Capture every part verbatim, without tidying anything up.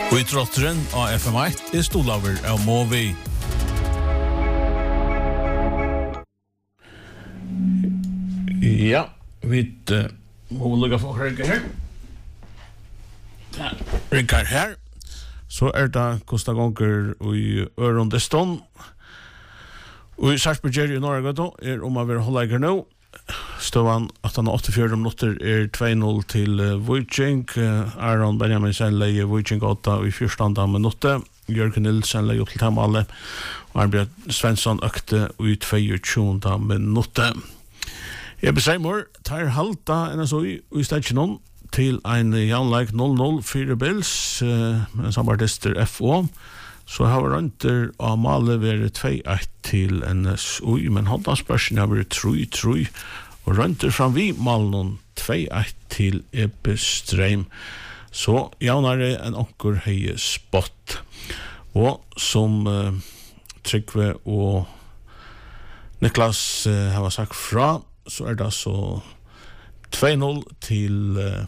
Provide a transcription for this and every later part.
Og I trotteren av F M ett er stolaver av Movi. Ja, vi uh, må lukka for Rikard her. Ja, Rikard her. Så er det Kosta Gonger i Ørundeston. Og I Sarsberg i Norge er om å være holdeger nå. Støvan åttiofyra minutter er två noll til uh, Viking. Uh, Aron Benjamin Senley Viking åtta i fjortonda minutter. Jørgen Nilsen lei opp til Tamale. Og Arnbjørn Svensson økte i tjueåtta minutter. Jeg bestemmer, tar halta enn så i, i stedet til en janleik noll noll fire Bills uh, med samarbeidister F O. Så har vi rønter av Male vært två ett til N S U, men håndansbørsen har vært tre tre, og rønter fram vi Malen två ett til Ebestrheim. Så jaunare en onker heie spott. Og som uh, Trygve og Niklas uh, har sagt fra, så er det så två noll til uh,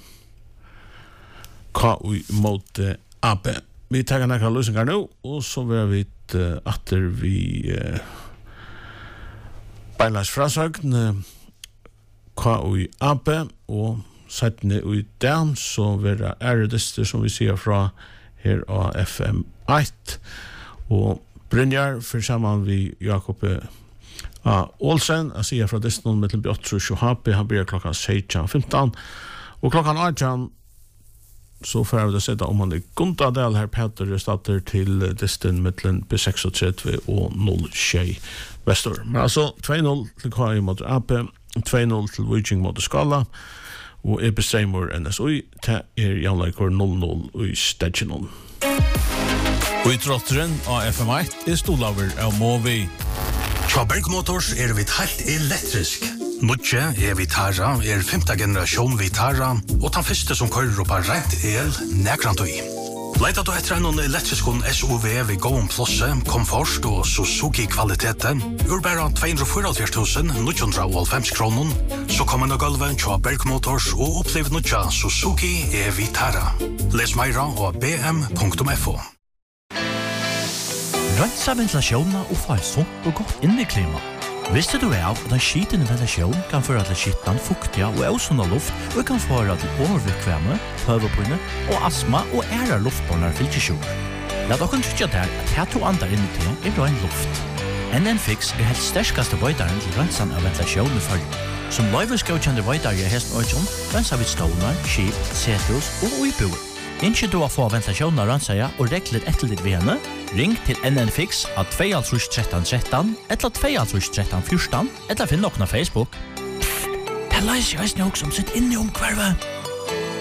K U mot uh, A B. Vi tar en ekra løsninger nå, og så vil vi uh, atter vi uh, beinleis frasøgn uh, K U A B, og settene i dem, så vil det æredister som vi sier fra her av F M ett. Og Brynjar, for sammen vi Jakob uh, Olsen, jeg sier fra Disney mellom Bjotr og Sjohabi, han blir klokka seksten femton, og klokka atten så får vi det sette om han er Gundadal her Peter er starter til Disney mellom B trettiosex og noll sju Vestor. Men altså två noll til K I mot A P, två noll til Viking mot Skala, og Ebestrheim N S U til er janleikor noll noll i Stedgenon. Og I trotteren av F M ett er stolaver av Movi. Traberg Motors er vi helt elektrisk. Nutje er Vitara, er femta generasjon Vitara, og den første som kører opp av rent el, nekrant og I. Leita du etter en elektrisk S U V ved gåen plosse, komfort og Suzuki-kvaliteten, ur bare två hundra fyrtiofyra tusen niohundrahalvfems kroner, så kommer nå gulven Traberg Motors og opplev nutja Suzuki er Vitara. Les meira og b m punktum f o. Rensa ventilasjonen og få et sunt og godt inneklima. Visste du av at en skitende ventilasjon kan føre til skittan, fuktiga og ausunda luft og kan føre til overvikvemme, høvepune og astma og æra luftbåndar fylkesjord. La dere tykke der at her to andar inni til er rein luft. N N Fix er helt sterskaste vøydaren til rensan av ventilasjon i følge. Som løyveskjøkjende vøydare i hesten øyjon, rensa vi stålar, skip, setrus og uiboer. Innskje du å få ventilasjonen av ransaja og reglet etter ditt ved henne, ring til N N Fix av två tretton tretton eller två tretton fjorton eller finn noen av Facebook. Psst, det leiser jeg også som sitt inne i omkvarvet.